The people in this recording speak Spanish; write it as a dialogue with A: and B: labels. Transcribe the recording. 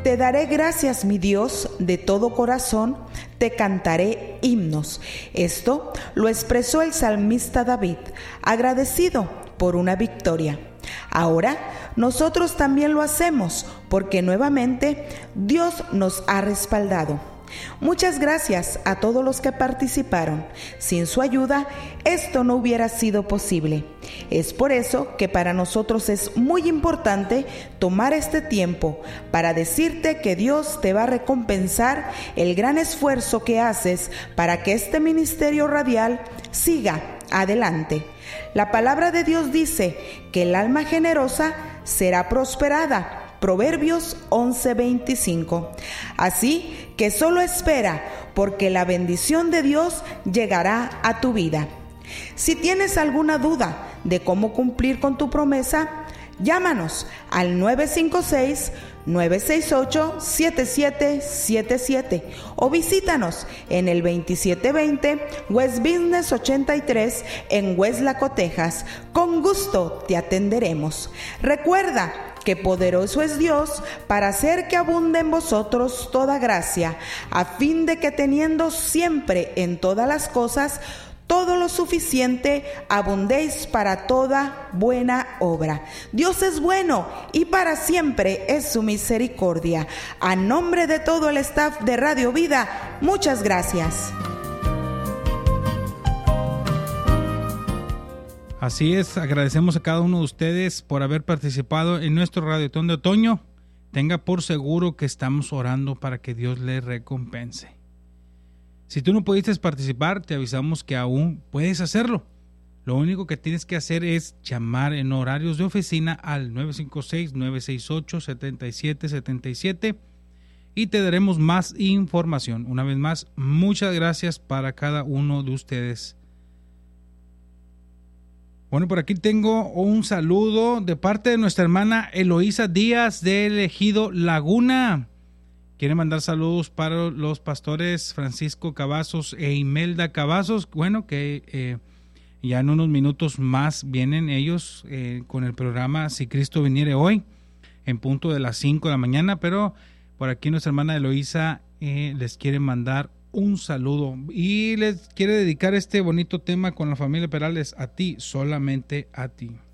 A: Te daré gracias, mi Dios, de todo corazón, te cantaré himnos. Esto lo expresó el salmista David, agradecido por una victoria. Ahora nosotros también lo hacemos porque nuevamente Dios nos ha respaldado. Muchas gracias a todos los que participaron. Sin su ayuda, esto no hubiera sido posible. Es por eso que para nosotros es muy importante tomar este tiempo para decirte que Dios te va a recompensar el gran esfuerzo que haces para que este ministerio radial siga adelante. La palabra de Dios dice que el alma generosa será prosperada. Proverbios 11:25. Así que solo espera, porque la bendición de Dios llegará a tu vida. Si tienes alguna duda de cómo cumplir con tu promesa, llámanos al 956-968-7777 o visítanos en el 2720 West Business 83 en Weslaco, Texas. Con gusto te atenderemos. Recuerda que poderoso es Dios para hacer que abunde en vosotros toda gracia, a fin de que teniendo siempre en todas las cosas todo lo suficiente, abundéis para toda buena obra. Dios es bueno y para siempre es su misericordia. A nombre de todo el staff de Radio Vida, muchas gracias.
B: Así es, agradecemos a cada uno de ustedes por haber participado en nuestro Radiotón de Otoño. Tenga por seguro que estamos orando para que Dios le recompense. Si tú no pudiste participar, te avisamos que aún puedes hacerlo. Lo único que tienes que hacer es llamar en horarios de oficina al 956-968-7777 y te daremos más información. Una vez más, muchas gracias para cada uno de ustedes. Bueno, por aquí tengo un saludo de parte de nuestra hermana Eloísa Díaz del Ejido Laguna. Quiere mandar saludos para los pastores Francisco Cavazos e Imelda Cavazos. Bueno, que ya en unos minutos más vienen ellos con el programa Si Cristo Viniere Hoy, en punto de las 5 de la mañana. Pero por aquí nuestra hermana Eloísa les quiere mandar un saludo y les quiere dedicar este bonito tema con la familia Perales a ti, solamente a ti.